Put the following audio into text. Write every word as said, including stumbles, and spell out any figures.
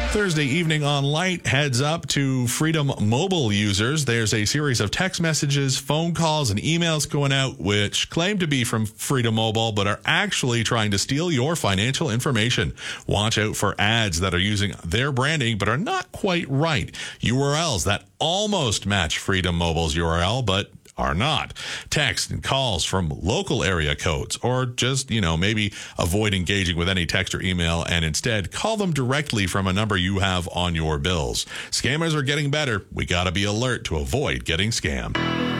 Thursday evening on Light, heads up to Freedom Mobile users. There's a series of text messages, phone calls, and emails going out which claim to be from Freedom Mobile but are actually trying to steal your financial information. Watch out for ads that are using their branding but are not quite right. U R Ls that almost match Freedom Mobile's U R L but are not. Text and calls from local area codes, or just, you know, maybe avoid engaging with any text or email and instead call them directly from a number you have on your bills. Scammers are getting better. We got to be alert to avoid getting scammed.